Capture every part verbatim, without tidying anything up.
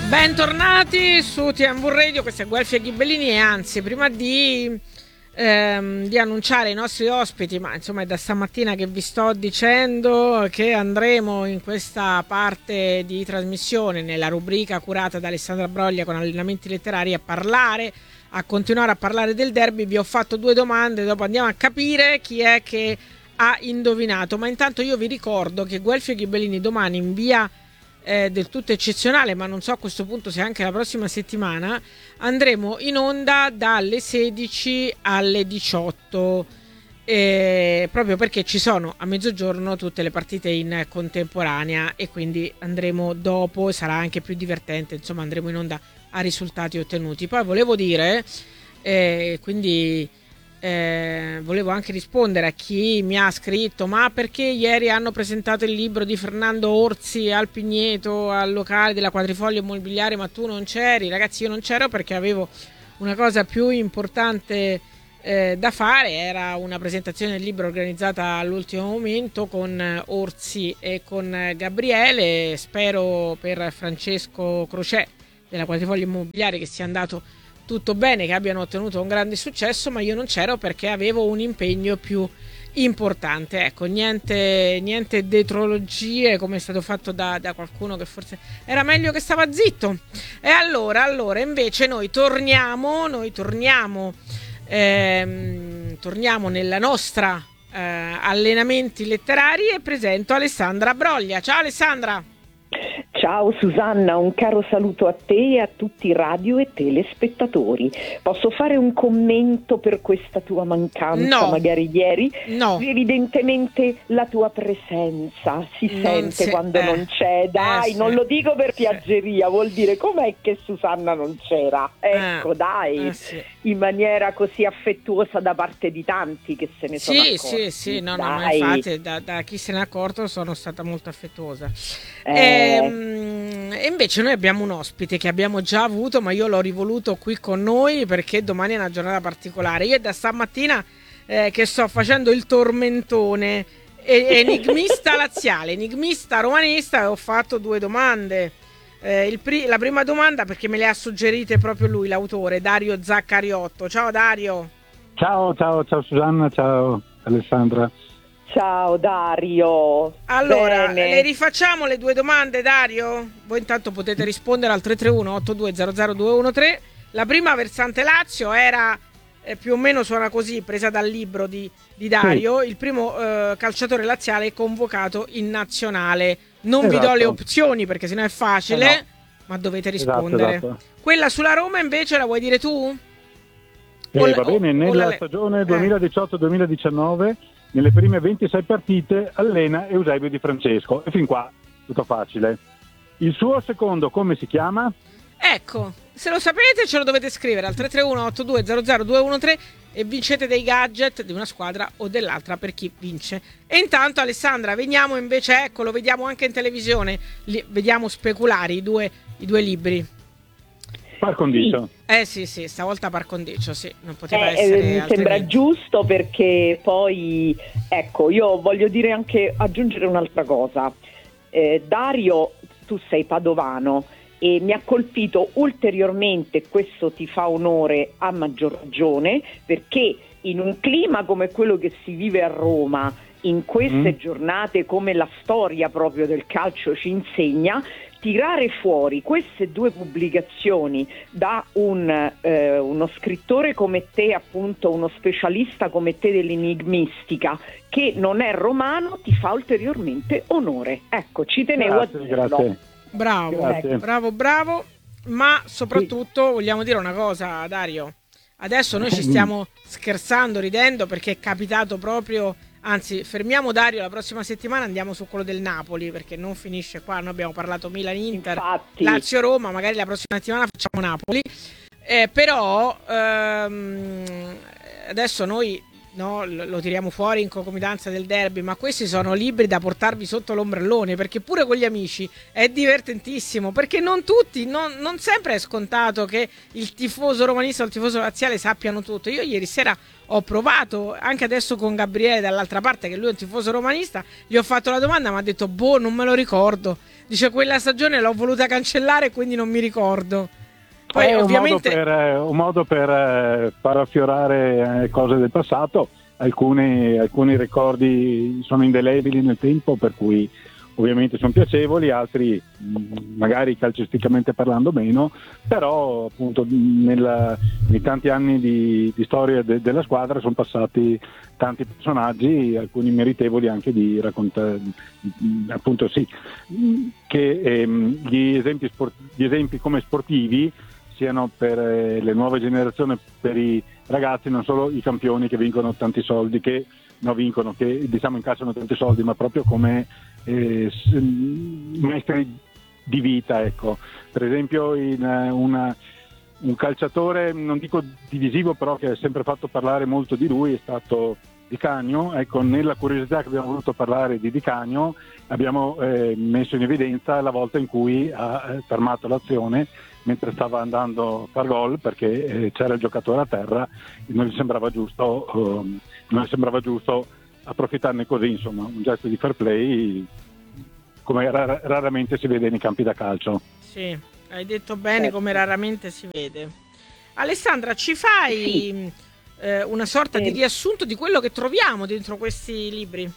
Bentornati su T M V Radio, questo è Guelfi e Ghibellini e anzi, prima di, ehm, di annunciare i nostri ospiti, ma insomma è da stamattina che vi sto dicendo che andremo in questa parte di trasmissione, nella rubrica curata da Alessandra Broglia con allenamenti letterari, a parlare, a continuare a parlare del derby. Vi ho fatto due domande, dopo andiamo a capire chi è che ha indovinato, ma intanto io vi ricordo che Guelfi e Ghibellini domani in via Eh, del tutto eccezionale, ma non so a questo punto se anche la prossima settimana, andremo in onda dalle sedici alle diciotto, eh, proprio perché ci sono a mezzogiorno tutte le partite in contemporanea e quindi andremo dopo, sarà anche più divertente, insomma andremo in onda a risultati ottenuti. Poi volevo dire, eh, quindi Eh, volevo anche rispondere a chi mi ha scritto: ma perché ieri hanno presentato il libro di Fernando Orsi al Pigneto, al locale della Quadrifoglio Immobiliare, ma tu non c'eri? Ragazzi, io non c'ero perché avevo una cosa più importante eh, da fare. Era una presentazione del libro organizzata all'ultimo momento con Orsi e con Gabriele. Spero per Francesco Crocè della Quadrifoglio Immobiliare che sia andato tutto bene, che abbiano ottenuto un grande successo, ma io non c'ero perché avevo un impegno più importante. Ecco, niente, niente detrologie come è stato fatto da, da qualcuno che forse era meglio che stava zitto. E allora, allora invece noi torniamo, noi torniamo, ehm, torniamo nella nostra eh, allenamenti letterari e presento Alessandra Broglia. Ciao Alessandra! Ciao Susanna, un caro saluto a te e a tutti i radio e telespettatori. Posso fare un commento per questa tua mancanza, no. magari ieri? No. Evidentemente la tua presenza si non sente si, quando eh, non c'è. Dai, eh, non sì. lo dico per piaggeria, vuol dire com'è che Susanna non c'era? Ecco, eh, dai, eh, sì. in maniera così affettuosa da parte di tanti che se ne sì, sono accorti. Sì, sì, no, no, ma dai. infatti da, da chi se n'è accorto sono stata molto affettuosa. Eh. Ehm, E invece noi abbiamo un ospite che abbiamo già avuto, ma io l'ho rivoluto qui con noi perché domani è una giornata particolare. Io è da stamattina eh, che sto facendo il tormentone e- enigmista laziale, enigmista romanista, e ho fatto due domande. Eh, il pri- la prima domanda, perché me le ha suggerite proprio lui, l'autore, Dario Zaccariotto. Ciao Dario. Ciao, ciao, ciao Susanna, ciao Alessandra. Ciao Dario. Allora, Bene. le rifacciamo le due domande, Dario? Voi intanto potete rispondere al tre tre uno otto due zero zero due uno tre. La prima, versante Lazio, era eh, più o meno suona così, presa dal libro di, di Dario, sì. Il primo eh, calciatore laziale convocato in nazionale. Non esatto. Vi do le opzioni perché sennò è facile, eh no. Ma dovete rispondere. Esatto, esatto. Quella sulla Roma invece la vuoi dire tu? Eh, va bene, nella stagione duemiladiciotto duemiladiciannove, nelle prime ventisei partite, allena Eusebio Di Francesco. E fin qua, tutto facile. Il suo secondo come si chiama? Ecco, se lo sapete ce lo dovete scrivere al tre tre uno otto due zero zero due uno tre e vincete dei gadget di una squadra o dell'altra per chi vince. E intanto Alessandra, veniamo invece, ecco, lo vediamo anche in televisione, li, vediamo speculari i due, i due libri. Par condicio. Sì. Eh sì, sì, stavolta par condicio, sì, non poteva eh, essere eh, mi sembra giusto perché poi, ecco, io voglio dire anche, aggiungere un'altra cosa. Eh, Dario, tu sei padovano e mi ha colpito ulteriormente, questo ti fa onore a maggior ragione, perché in un clima come quello che si vive a Roma, in queste mm. giornate, come la storia proprio del calcio ci insegna, tirare fuori queste due pubblicazioni da un, eh, uno scrittore come te, appunto uno specialista come te dell'enigmistica, che non è romano, ti fa ulteriormente onore. Ecco, ci tenevo grazie, a dirlo. Grazie. Bravo, grazie. bravo, bravo, ma soprattutto sì. Vogliamo dire una cosa, Dario. Adesso noi ci stiamo scherzando, ridendo, perché è capitato proprio... Anzi, fermiamo Dario, la prossima settimana andiamo su quello del Napoli, perché non finisce qua. Noi abbiamo parlato Milan-Inter, Lazio-Roma, magari la prossima settimana facciamo Napoli. Eh, però ehm, adesso noi no, lo tiriamo fuori in concomitanza del derby, ma questi sono libri da portarvi sotto l'ombrellone, perché pure con gli amici è divertentissimo, perché non tutti, non, non sempre è scontato che il tifoso romanista o il tifoso laziale sappiano tutto. Io ieri sera ho provato, anche adesso con Gabriele dall'altra parte, che lui è un tifoso romanista, gli ho fatto la domanda, ma ha detto boh, non me lo ricordo, dice quella stagione l'ho voluta cancellare, quindi non mi ricordo. Poi, è ovviamente... un modo per, un modo per eh, far affiorare eh, cose del passato. Alcuni, alcuni ricordi sono indelebili nel tempo, per cui ovviamente sono piacevoli, altri mh, magari calcisticamente parlando meno, però appunto nel, nei tanti anni di, di storia de, della squadra sono passati tanti personaggi, alcuni meritevoli anche di raccontare, appunto sì, che ehm, gli, esempi sport, gli esempi come sportivi siano per eh, le nuove generazioni, per i ragazzi, non solo i campioni che vincono tanti soldi, che no vincono, che diciamo incassano tanti soldi, ma proprio come eh, maestri di vita, ecco. Per esempio in uh, una, un calciatore, non dico divisivo, però che ha sempre fatto parlare molto di lui, è stato Di Canio. Ecco, nella curiosità che abbiamo voluto parlare di Di Canio abbiamo eh, messo in evidenza la volta in cui ha eh, fermato l'azione mentre stava andando a far gol, perché eh, c'era il giocatore a terra e non gli sembrava giusto, um, non gli sembrava giusto approfittarne così, insomma, un gesto di fair play come rar- raramente si vede nei campi da calcio. Sì, hai detto bene, come raramente si vede. Alessandra, ci fai sì. eh, una sorta sì. di riassunto di quello che troviamo dentro questi libri?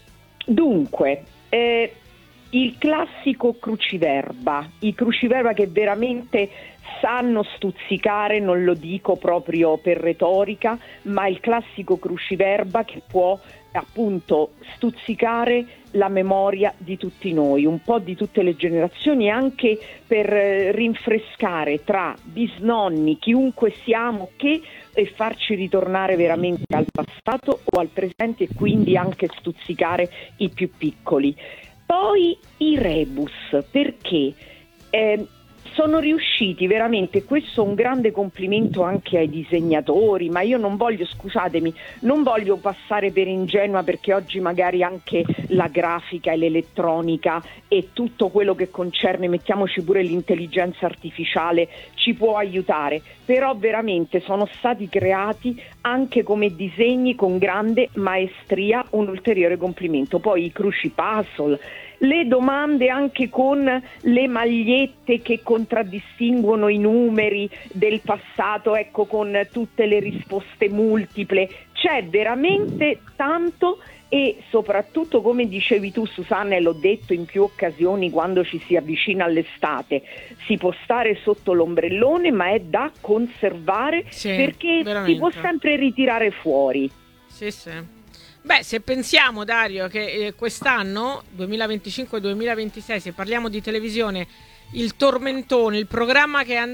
Dunque, eh, il classico cruciverba, i cruciverba che veramente sanno stuzzicare, non lo dico proprio per retorica, ma il classico cruciverba che può appunto stuzzicare la memoria di tutti noi, un po' di tutte le generazioni, anche per rinfrescare tra bisnonni, chiunque siamo, che e farci ritornare veramente al passato o al presente, e quindi anche stuzzicare i più piccoli. Poi i rebus, perché eh, sono riusciti veramente, questo è un grande complimento anche ai disegnatori, ma io non voglio, scusatemi, non voglio passare per ingenua, perché oggi magari anche la grafica e l'elettronica e tutto quello che concerne, mettiamoci pure l'intelligenza artificiale, ci può aiutare, però veramente sono stati creati anche come disegni con grande maestria, un ulteriore complimento. Poi i cruci puzzle, le domande anche con le magliette che contraddistinguono i numeri del passato, ecco, con tutte le risposte multiple, c'è veramente tanto. E soprattutto, come dicevi tu Susanna, e l'ho detto in più occasioni quando ci si avvicina all'estate, si può stare sotto l'ombrellone, ma è da conservare, sì, perché veramente si può sempre ritirare fuori. Sì, sì. Beh, se pensiamo, Dario, che eh, quest'anno duemilaventicinque duemilaventisei, se parliamo di televisione, il tormentone, il programma che è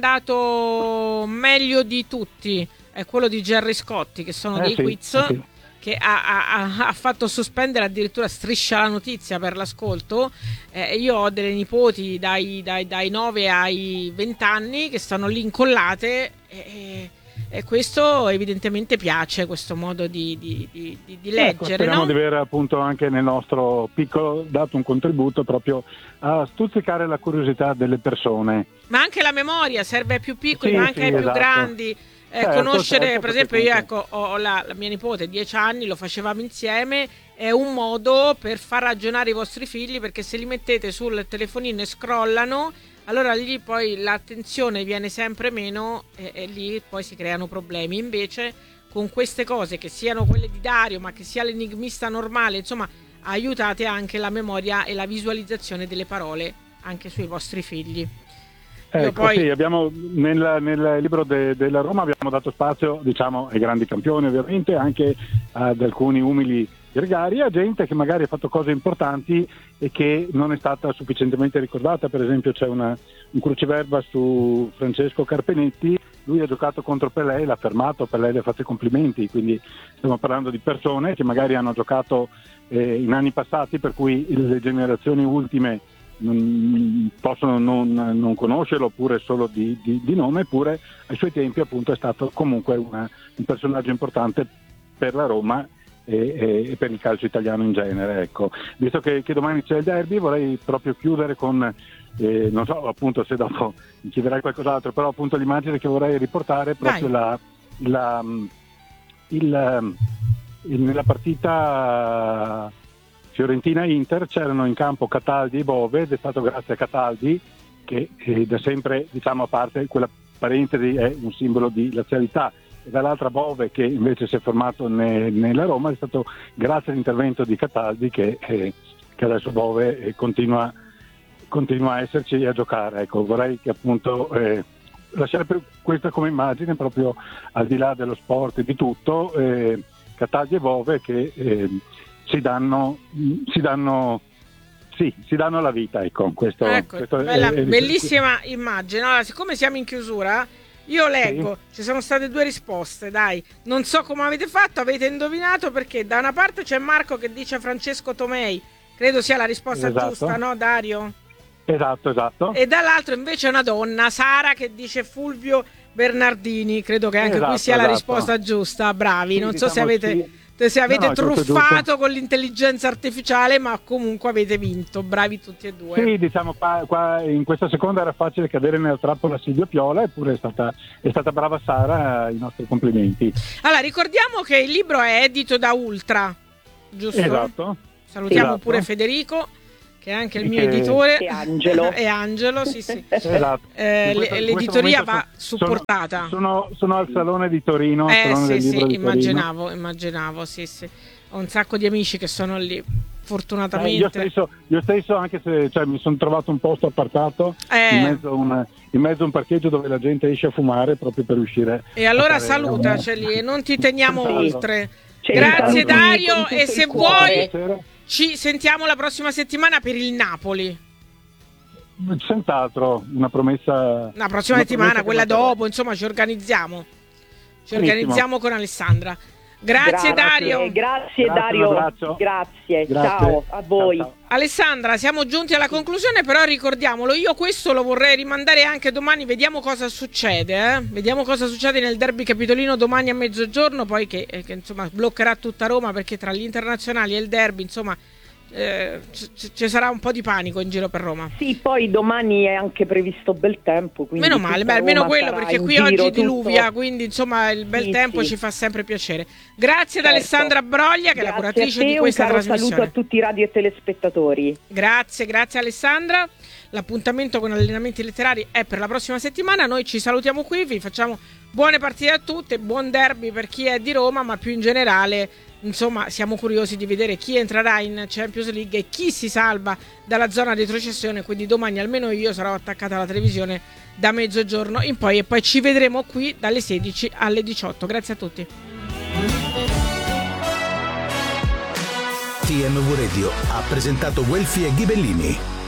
andato meglio di tutti è quello di Gerry Scotti, che sono eh dei sì, quiz sì. che ha, ha, ha fatto sospendere addirittura Striscia la Notizia per l'ascolto. Eh, io ho delle nipoti dai, dai, dai nove ai venti anni che stanno lì incollate e, e questo evidentemente piace, questo modo di, di, di, di leggere. Ecco, speriamo no? di aver appunto anche nel nostro piccolo dato un contributo proprio a stuzzicare la curiosità delle persone. Ma anche la memoria serve ai più piccoli, sì, ma anche sì, ai esatto. più grandi. Eh, certo, conoscere, certo, per esempio, io ecco, ho la, la mia nipote dieci anni, lo facevamo insieme, è un modo per far ragionare i vostri figli, perché se li mettete sul telefonino e scrollano, allora lì poi l'attenzione viene sempre meno e, e lì poi si creano problemi. Invece con queste cose, che siano quelle di Dario, ma che sia l'enigmista normale, insomma, aiutate anche la memoria e la visualizzazione delle parole anche sui vostri figli. Ecco, poi... sì, abbiamo nel, nel libro de, della Roma abbiamo dato spazio, diciamo, ai grandi campioni, ovviamente, anche ad alcuni umili gregari, a gente che magari ha fatto cose importanti e che non è stata sufficientemente ricordata. Per esempio c'è una, un cruciverba su Francesco Carpenetti, lui ha giocato contro Pelé, l'ha fermato, Pelé le ha fatto i complimenti, quindi stiamo parlando di persone che magari hanno giocato eh, in anni passati, per cui le generazioni ultime non, possono non, non conoscerlo, oppure solo di, di, di nome, eppure ai suoi tempi appunto è stato comunque una, un personaggio importante per la Roma e, e per il calcio italiano in genere. Ecco. Visto che, che domani c'è il derby, vorrei proprio chiudere con, eh, non so appunto se dopo mi chiederai qualcos'altro, però appunto l'immagine che vorrei riportare è proprio la, la, il, il, nella partita Fiorentina-Inter c'erano in campo Cataldi e Bove, ed è stato grazie a Cataldi che eh, da sempre, diciamo, a parte quella parentesi, è un simbolo di lazialità, e dall'altra Bove che invece si è formato ne, nella Roma, è stato grazie all'intervento di Cataldi che, eh, che adesso Bove eh, continua, continua a esserci e a giocare. Ecco, vorrei che appunto eh, lasciare per questa come immagine, proprio al di là dello sport e di tutto, eh, Cataldi e Bove che eh, si danno si danno sì, si danno la vita, ecco. Questo, ecco, questo bella, è, è, bellissima immagine. Allora, siccome siamo in chiusura, io leggo, sì. Ci sono state due risposte, dai. Non so come avete fatto, avete indovinato, perché da una parte c'è Marco che dice Francesco Tomei, credo sia la risposta esatto. giusta, no Dario? Esatto, esatto. E dall'altro invece è una donna, Sara, che dice Fulvio Bernardini, credo che anche esatto, qui sia esatto. la risposta giusta, bravi. Sì, non so diciamo se avete... Sì. Se avete no, no, truffato giusto, con l'intelligenza artificiale, ma comunque avete vinto, bravi tutti e due. Sì, diciamo qua, qua in questa seconda era facile cadere nella trappola Silvio Piola, eppure è stata, è stata brava Sara, i nostri complimenti. Allora, ricordiamo che il libro è edito da Ultra, giusto? Esatto. Salutiamo esatto. pure Federico, che è anche il mio che... editore, e Angelo. e Angelo, sì, sì. Esatto. Eh, questo, l'editoria va sono, supportata. Sono, sono, sono al Salone di Torino. Eh salone sì, del sì, libro di immaginavo, Torino. immaginavo, sì, sì. Ho un sacco di amici che sono lì, fortunatamente. Eh, io, stesso, io stesso, anche se cioè, mi sono trovato un posto appartato eh. in, mezzo a un, in mezzo a un parcheggio dove la gente esce a fumare proprio per uscire. E allora salutaceli e non ti teniamo sì. oltre. C'è Grazie Dario, e se vuoi Buonasera. ci sentiamo la prossima settimana per il Napoli. Senz'altro, una promessa. La prossima una settimana, promessa quella dopo, dopo, insomma ci organizziamo. Ci Benissimo. organizziamo con Alessandra. Grazie, grazie Dario. Grazie, grazie Dario. Grazie. Grazie. Ciao a voi. Ciao, ciao. Alessandra, siamo giunti alla conclusione, però ricordiamolo, io questo lo vorrei rimandare anche domani, vediamo cosa succede, eh? Vediamo cosa succede nel derby capitolino domani a mezzogiorno, poi che, che insomma bloccherà tutta Roma, perché tra gli internazionali e il derby, insomma, eh, c- ci sarà un po' di panico in giro per Roma. Sì, poi domani è anche previsto bel tempo, quindi meno male, beh, almeno quello, perché qui oggi tutto... diluvia, quindi insomma il bel sì, tempo sì. ci fa sempre piacere. Grazie certo. ad Alessandra Broglia, che grazie è la curatrice di questa un caro trasmissione. Saluto a tutti i radio e telespettatori. Grazie, grazie Alessandra. L'appuntamento con Allenamenti Letterari è per la prossima settimana. Noi ci salutiamo qui, vi facciamo buone partite a tutte, buon derby per chi è di Roma, ma più in generale, insomma, siamo curiosi di vedere chi entrerà in Champions League e chi si salva dalla zona di retrocessione. Quindi domani almeno io sarò attaccata alla televisione da mezzogiorno in poi, e poi ci vedremo qui dalle sedici alle diciotto. Grazie a tutti. T M V Radio ha presentato Guelfi e Ghibellini.